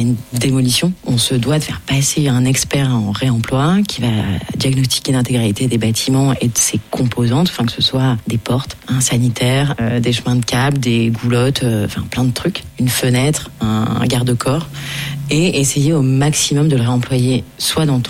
une démolition, on se doit de faire passer un expert en réemploi qui va diagnostiquer l'intégrité des bâtiments et de ses composantes, que ce soit des portes, un sanitaire, des chemins de câbles, des goulottes, plein de trucs, une fenêtre, un garde-corps, et essayer au maximum de le réemployer soit dans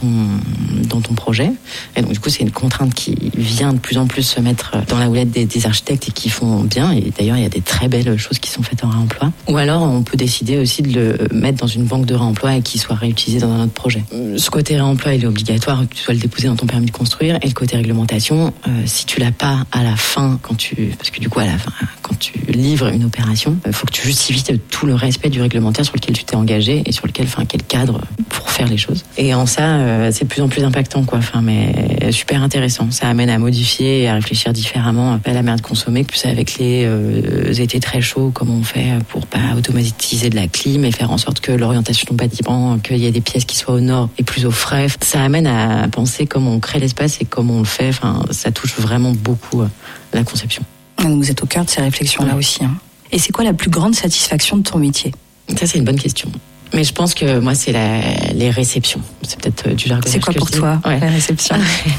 ton projet. Et donc du coup c'est une contrainte qui vient de plus en plus se mettre dans la houlette des architectes et qui font bien, et d'ailleurs il y a des très belles choses qui sont faites en réemploi. Ou alors on peut décider aussi de le mettre dans une banque de réemploi et qu'il soit réutilisé dans un autre projet. Ce côté réemploi il est obligatoire, que tu dois le déposer dans ton permis de construire, et le côté réglementation, si tu l'as pas à la fin, parce que du coup à la fin quand tu livres une opération, il faut que tu justifies tout le respect du réglementaire sur lequel tu t'es engagé et sur lequel, quel cadre pour faire les choses. Et en ça, c'est de plus en plus impactant, mais super intéressant. Ça amène à modifier et à réfléchir différemment à la manière de consommer, plus avec les étés très chauds, comment on fait pour pas automatiser de la clim et faire en sorte que l'orientation de ton bâtiment, qu'il y ait des pièces qui soient au nord et plus au frais. Ça amène à penser comment on crée l'espace et comment on le fait. Ça touche vraiment beaucoup la conception. Vous êtes au cœur de ces réflexions-là aussi. Et c'est quoi la plus grande satisfaction de ton métier ? Ça, c'est une bonne question. Mais je pense que moi, c'est les réceptions. C'est peut-être du jargon. C'est quoi pour toi, la réception ?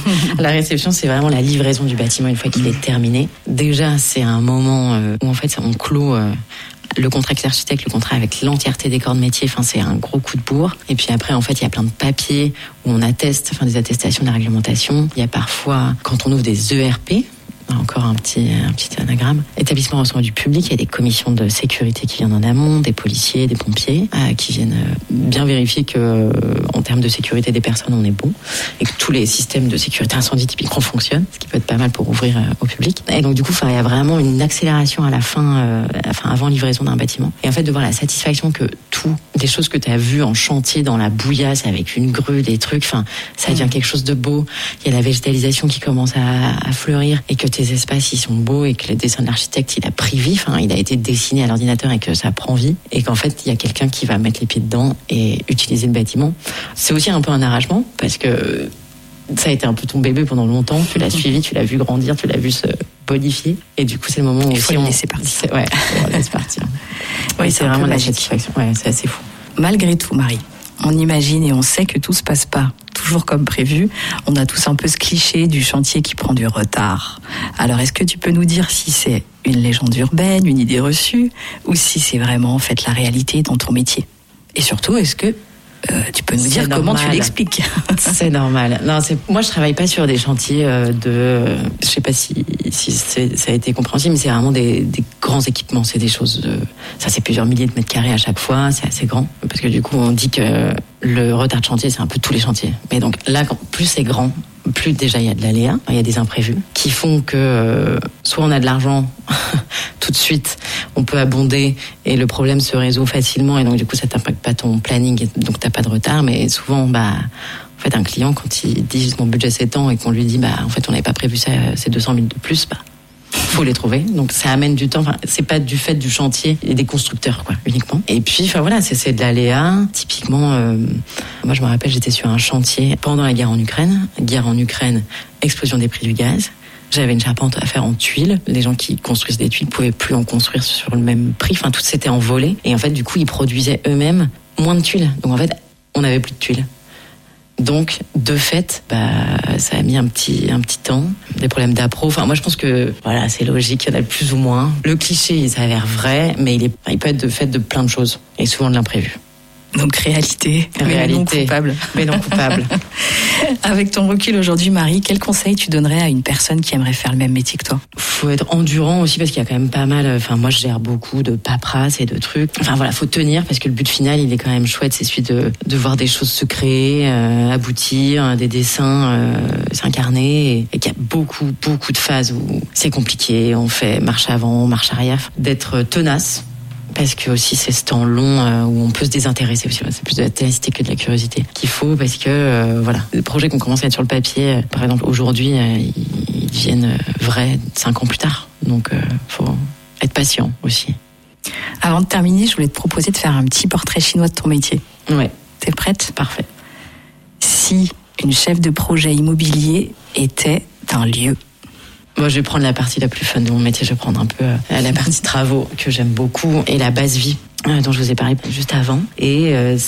La réception, c'est vraiment la livraison du bâtiment une fois qu'il est terminé. Déjà, c'est un moment où en fait, on clôt le contrat avec l'architecte, le contrat avec l'entièreté des corps de métier. C'est un gros coup de bourre. Et puis après, en fait, il y a plein de papiers où on atteste, des attestations de la réglementation. Il y a parfois, quand on ouvre des ERP, encore un petit anagramme. Établissement de recevement du public, il y a des commissions de sécurité qui viennent en amont, des policiers, des pompiers, qui viennent bien vérifier que, en termes de sécurité des personnes, on est bon, et que tous les systèmes de sécurité incendie typiquement fonctionnent, ce qui peut être pas mal pour ouvrir au public. Et donc du coup, il y a vraiment une accélération à la fin, avant livraison d'un bâtiment. Et en fait, de voir la satisfaction que des choses que tu as vues en chantier dans la bouillasse avec une grue, des trucs, ça devient quelque chose de beau. Il y a la végétalisation qui commence à fleurir, et que tes espaces ils sont beaux, et que le dessin de l'architecte il a pris vie, il a été dessiné à l'ordinateur et que ça prend vie, et qu'en fait il y a quelqu'un qui va mettre les pieds dedans et utiliser le bâtiment. C'est aussi un peu un arrachement, parce que ça a été un peu ton bébé pendant longtemps, tu l'as suivi, tu l'as vu grandir, tu l'as vu se bonifier, et du coup c'est le moment où il faut le laisser partir. On le laisse partir. Oui, c'est vraiment la satisfaction. Ouais, c'est assez fou. Malgré tout, Marie, on imagine et on sait que tout se passe pas toujours comme prévu. On a tous un peu ce cliché du chantier qui prend du retard. Alors, est-ce que tu peux nous dire si c'est une légende urbaine, une idée reçue, ou si c'est vraiment en fait la réalité dans ton métier ? Et surtout, est-ce que tu peux nous dire comment tu l'expliques ? C'est normal. Non, moi je travaille pas sur des chantiers je sais pas si ça a été compréhensible, mais c'est vraiment des grands équipements. C'est des choses ça c'est plusieurs milliers de mètres carrés à chaque fois. C'est assez grand, parce que du coup on dit que le retard de chantier c'est un peu tous les chantiers. Mais donc là, plus c'est grand, plus déjà il y a de l'aléa, il y a des imprévus qui font que soit on a de l'argent tout de suite, on peut abonder et le problème se résout facilement, et donc du coup ça t'impacte pas ton planning, et donc t'as pas de retard. Mais souvent en fait un client, quand il dit mon budget c'est tant et qu'on lui dit en fait on n'avait pas prévu ça, c'est 200 000 de plus, faut les trouver. Donc ça amène du temps. C'est pas du fait du chantier et des constructeurs uniquement. Et puis voilà, c'est de l'aléa. Typiquement, moi je me rappelle, j'étais sur un chantier pendant la guerre en Ukraine. Explosion des prix du gaz. J'avais une charpente à faire en tuiles. Les gens qui construisent des tuiles pouvaient plus en construire sur le même prix. Tout s'était envolé. Et en fait, du coup, ils produisaient eux-mêmes moins de tuiles. Donc en fait, on n'avait plus de tuiles. Donc, de fait, ça a mis un petit temps. Des problèmes d'appro. Moi, je pense que, c'est logique, il y en a plus ou moins. Le cliché, il s'avère vrai, mais il peut être fait de plein de choses. Et souvent de l'imprévu. Donc, réalité. Mais non coupable. Mais non coupable. Avec ton recul aujourd'hui, Marie, quel conseil tu donnerais à une personne qui aimerait faire le même métier que toi ? Faut être endurant aussi, parce qu'il y a quand même pas mal. Moi, je gère beaucoup de paperasse et de trucs. Faut tenir, parce que le but final, il est quand même chouette. C'est celui de voir des choses se créer, aboutir, des dessins s'incarner, et qu'il y a beaucoup de phases où c'est compliqué. On fait marche avant, marche arrière. D'être tenace. Parce que aussi c'est ce temps long où on peut se désintéresser aussi. C'est plus de la ténacité que de la curiosité qu'il faut, parce que les projets qu'on commence à mettre sur le papier, par exemple aujourd'hui, ils deviennent vrais 5 ans plus tard. Donc faut être patient aussi. Avant de terminer, je voulais te proposer de faire un petit portrait chinois de ton métier. Ouais. T'es prête ? Parfait. Si une chef de projet immobilier était un lieu ? Moi, je vais prendre la partie la plus fun de mon métier. Je vais prendre un peu la partie travaux que j'aime beaucoup, et la base vie dont je vous ai parlé juste avant. Et